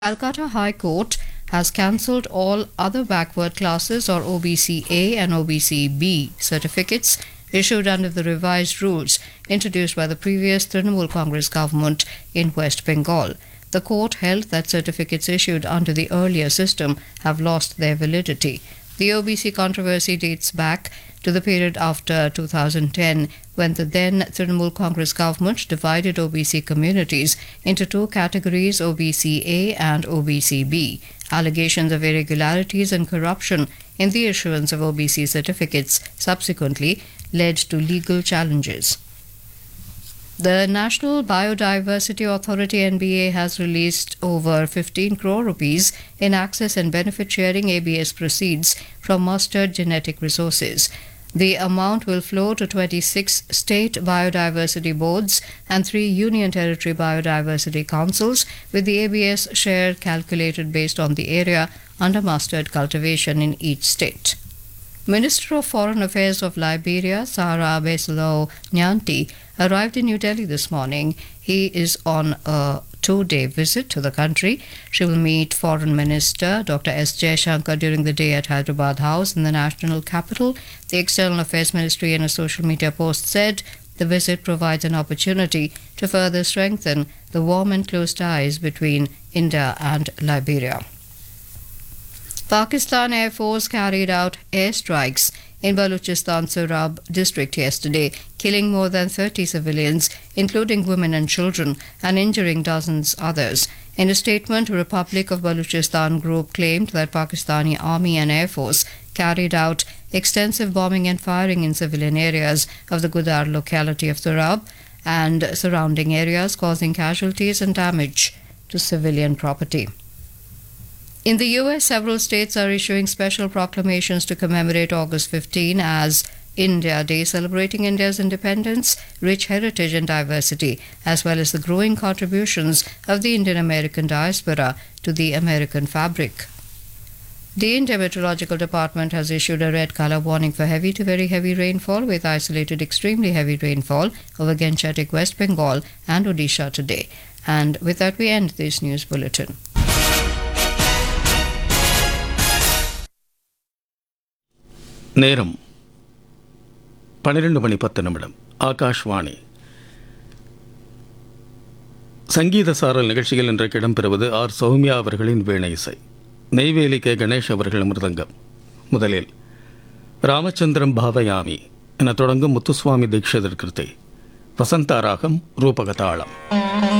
Calcutta High Court has cancelled all other backward classes or OBC A and OBC B certificates issued under the revised rules introduced by the previous Trinamool Congress government in West Bengal. The court held that certificates issued under the earlier system have lost their validity. The OBC controversy dates back to the period after 2010 when the then Trinamool Congress government divided OBC communities into two categories, OBC A and OBC B. Allegations of irregularities and corruption in the issuance of OBC certificates subsequently led to legal challenges. The National Biodiversity Authority (NBA) has released over 15 crore rupees in access and benefit sharing ABS proceeds from mustered genetic resources. The amount will flow to 26 state biodiversity boards and 3 union territory biodiversity councils, with the ABS share calculated based on the area under mustard cultivation in each state. Minister of Foreign Affairs of Liberia, Sarah Besalo Nyanti, arrived in New Delhi this morning. He is on a 2-day visit to the country. She will meet Foreign Minister Dr. S. Jaishankar during the day at Hyderabad House in the national capital. The External Affairs Ministry in a social media post said the visit provides an opportunity to further strengthen the warm and close ties between India and Liberia. Pakistan Air Force carried out airstrikes in Baluchistan Sorab district yesterday, killing more than 30 civilians, including women and children, and injuring dozens others. In a statement, Republic of Baluchistan group claimed that Pakistani Army and Air Force carried out extensive bombing and firing in civilian areas of the Gudar locality of Sorab and surrounding areas, causing casualties and damage to civilian property. In the US, several states are issuing special proclamations to commemorate August 15 as India Day, celebrating India's independence, rich heritage and diversity, as well as the growing contributions of the Indian American diaspora to the American fabric. The India Meteorological Department has issued a red color warning for heavy to very heavy rainfall, with isolated extremely heavy rainfall over Gangetic, West Bengal and Odisha today. And with that, we end this news bulletin. நேரம் 12:10 ஆகாஷ்வாணி. சங்கீத சாரல் நிகழ்ச்சியில் இன்றைக்கு இடம்பெறுவது R Soumya அவர்களின் வீணை இசை, Neyveli K Ganesh அவர்கள் மிருதங்கம். முதலில் ராமச்சந்திரம் பாவயாமி என தொடங்கும் முத்துசுவாமி தீட்சிதர் கிருதி, வசந்தாராகம், ரூபகதாளம்.